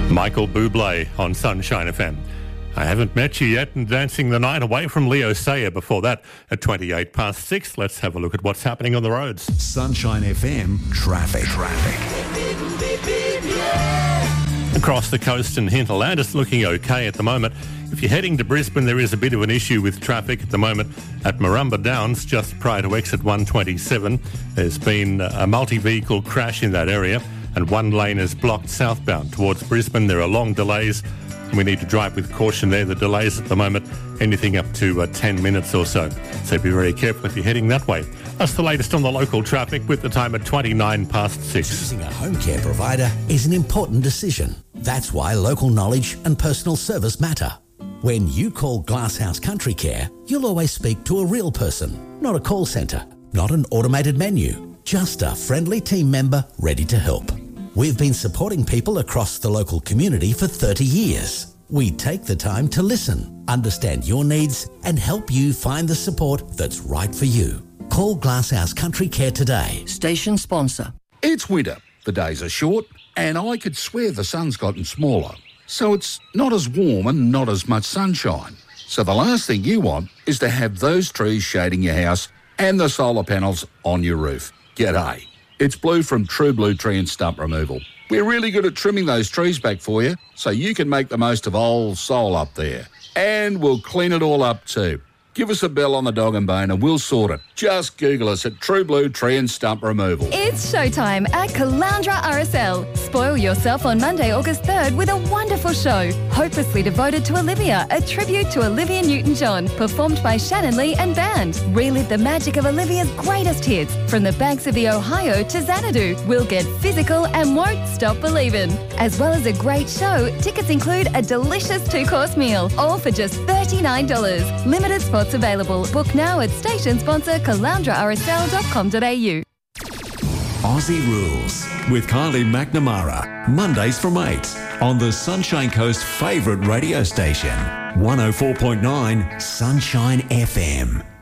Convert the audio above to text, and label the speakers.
Speaker 1: Michael Bublé on Sunshine FM. I haven't met you yet, and dancing the night away from Leo Sayer before that at 6:28. Let's have a look at what's happening on the roads.
Speaker 2: Sunshine FM traffic.
Speaker 1: Across the coast and hinterland, it's looking okay at the moment. If you're heading to Brisbane, there is a bit of an issue with traffic at the moment at Marumba Downs, just prior to exit 127. There's been a multi-vehicle crash in that area, and one lane is blocked southbound towards Brisbane. There are long delays. We need to drive with caution there. The delays at the moment, anything up to 10 minutes or so. So be very careful if you're heading that way. That's the latest on the local traffic with the time at 6:29.
Speaker 2: Choosing a home care provider is an important decision. That's why local knowledge and personal service matter. When you call Glasshouse Country Care, you'll always speak to a real person, not a call centre, not an automated menu, just a friendly team member ready to help. We've been supporting people across the local community for 30 years. We take the time to listen, understand your needs, and help you find the support that's right for you. Call Glasshouse Country Care today.
Speaker 3: Station sponsor.
Speaker 4: It's winter. The days are short, and I could swear the sun's gotten smaller. So it's not as warm and not as much sunshine. So the last thing you want is to have those trees shading your house and the solar panels on your roof. G'day. It's Blue from True Blue Tree and Stump Removal. We're really good at trimming those trees back for you so you can make the most of old soul up there. And we'll clean it all up too. Give us a bell on the dog and bone and we'll sort it. Just Google us at True Blue Tree and Stump Removal.
Speaker 5: It's showtime at Caloundra RSL. Spoil yourself on Monday, August 3rd with a wonderful show, hopelessly devoted to Olivia, a tribute to Olivia Newton-John, performed by Shannon Lee and band. Relive the magic of Olivia's greatest hits, from the banks of the Ohio to Xanadu. We'll get physical and won't stop believing. As well as a great show, tickets include a delicious 2-course meal, all for just $39. Limited spots available. Book now at station sponsor caloundrarsl.com.au.
Speaker 2: Aussie Rules with Kylie McNamara. Mondays from 8 on the Sunshine Coast favourite radio station. 104.9 Sunshine FM.